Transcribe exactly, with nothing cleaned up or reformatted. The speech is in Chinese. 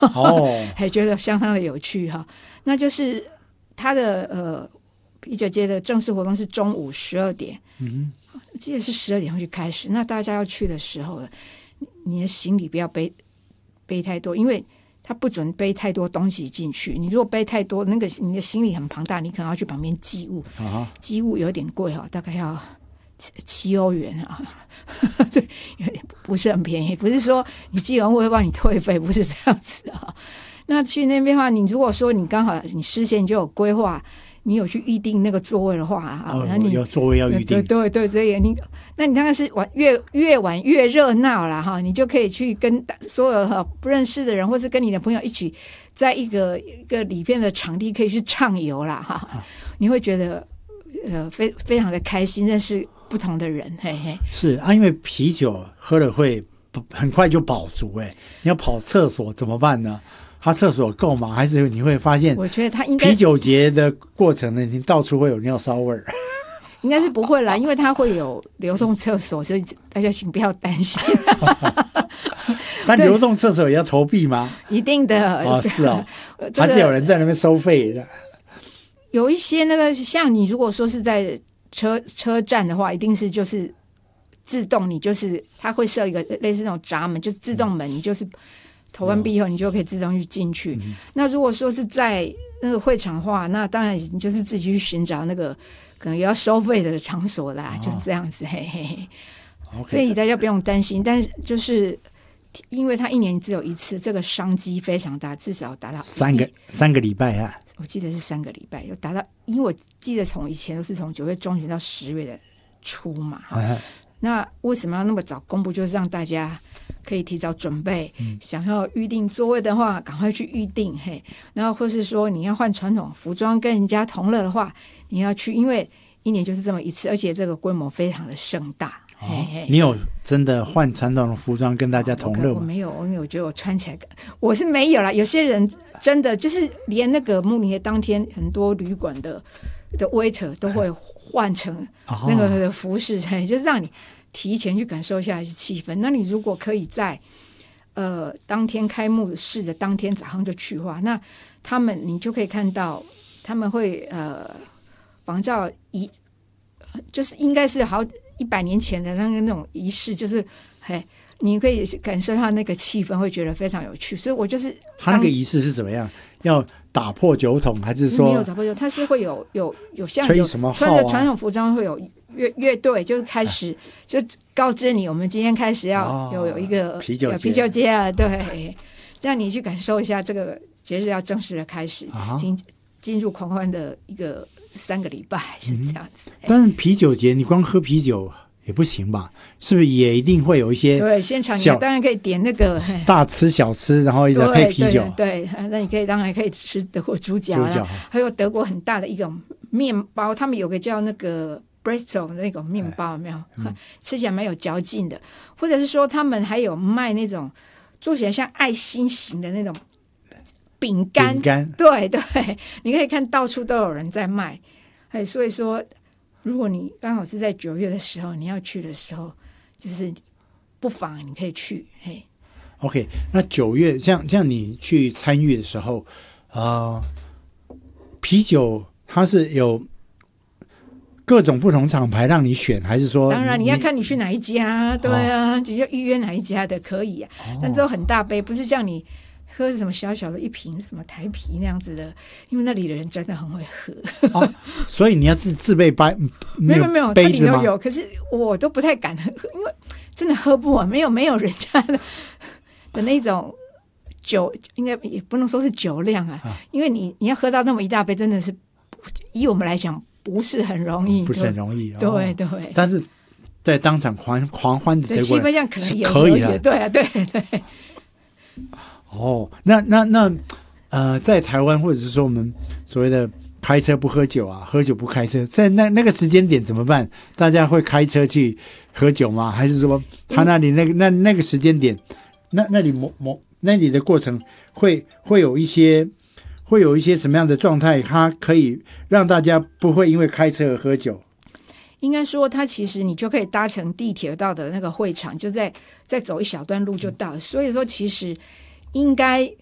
哦， 还觉得相当的有趣哈。那就是它的呃啤酒节的正式活动是中午十二点，嗯，我记得是十二点会去开始。那大家要去的时候，你的行李不要背背太多，因为他不准背太多东西进去。你如果背太多，那个你的行李很庞大，你可能要去旁边寄物，啊、寄物有点贵哈，大概要七七欧元啊，对，不是很便宜。不是说你寄完会帮你退费，不是这样子啊。那去那边的话，你如果说你刚好你事先就有规划，你有去预定那个座位的话， 哦， 然后你有座位要预定， 对对对，所以你那你当然是晚越越晚越热闹啦哈，你就可以去跟所有不认识的人，或是跟你的朋友一起在一个一个里边的场地可以去畅游啦哈，啊、你会觉得呃非非常的开心，认识不同的人，嘿嘿。 是啊，因为啤酒喝了会很快就饱足，哎，你要跑厕所怎么办呢？他厕所够吗？还是你会发现， 我觉得他应该啤酒节的过程呢，你到处会有尿骚味儿。 应该是不会啦，因为它会有流动厕所，所以大家请不要担心。 但流动厕所也要投币吗？ 一定的哦，是哦， 这个、 还是有人在那边收费的。 有一些那个，像你如果说是在车车站的话，一定是就是自动，你就是它会设一个类似那种闸门，就是自动门，你就是投完币以后，你就可以自动去进去。嗯、那如果说是在那个会场的话，那当然你就是自己去寻找那个可能也要收费的场所啦，哦、就是这样子，嘿嘿嘿。Okay. 所以大家不用担心，但是就是因为它一年只有一次，这个商机非常大，至少达到三个三个礼拜啊， 我记得是三个礼拜，有达到，因为我记得从以前都是从九月中旬到十月的初嘛。啊、那为什么要那么早公布？就是让大家可以提早准备，嗯、想要预定座位的话，赶快去预定，嘿。然后或是说你要换传统服装跟人家同乐的话，你要去，因为一年就是这么一次，而且这个规模非常的盛大。 哦、嘿嘿，你有真的换传统的服装跟大家同乐吗？ 我没有，因为我觉得我穿起来，我是没有啦。有些人真的就是连那个慕尼黑当天，很多旅馆的的 waiter 都会换成那个的服饰，哦、就是让你提前去感受一下气氛。那你如果可以在呃当天开幕式的当天早上就去的话，那他们你就可以看到他们会呃仿照仪，就是应该是好。一百年前的那个那种仪式，就是嘿，你可以感受到那个气氛，会觉得非常有趣。所以我就是他那个仪式是怎么样？要打破酒桶，还是说没有打破酒？他是会有有有像吹什么号啊？ 穿着传统服装会有乐乐队，就是开始就告知你，我们今天开始要有有一个啤酒啤酒节啊，对，让你去感受一下这个节日要正式的开始，进进入狂欢的一个。三个礼拜是这样子，嗯、 但是啤酒节你光喝啤酒也不行吧？是不是也一定会有一些？ 对，现场你当然可以点那个大吃小吃，然后一直配啤酒。 对，对那你可以当然可以吃德国猪脚，猪脚还有德国很大的一种面包，他们有个叫那个 Bristol 的那种面包，有没有？嗯、吃起来蛮有嚼劲的，或者是说他们还有卖那种做起来像爱心形的那种。饼干， 饼干， 对对，你可以看到处都有人在卖，哎，所以说，如果你刚好是在九月的时候，你要去的时候，就是不妨你可以去，嘿。 OK， 那九月像像你去参与的时候，呃，啤酒它是有各种不同厂牌让你选，还是说？ 当然你要看你去哪一家，对啊，你就预约哪一家的可以啊，哦、但都很大杯，不是像你。喝什么小小的一瓶什么台啤那样子的，因为那里的人真的很会喝， 哦、所以你要自自备杯， 没有没有，它里头有，可是我都不太敢喝，因为真的喝不完，没有没有人家的的那种酒，应该也不能说是酒量啊，啊因为你你要喝到那么一大杯，真的是以我们来讲不是很容易， 不是很容易， 对、哦、对， 但是在当场狂狂欢的德国人气氛上可能也可以的， 对啊对对。 哦，那那那呃，在台湾或者是说我们所谓的开车不喝酒啊，喝酒不开车，在那那个时间点怎么办？大家会开车去喝酒吗？还是说他那里那个那那个时间点，那那里某某那里的过程会会有一些会有一些什么样的状态？它可以让大家不会因为开车而喝酒？ 应该说，它其实你就可以搭乘地铁到的那个会场，就在再走一小段路就到了。所以说，其实应该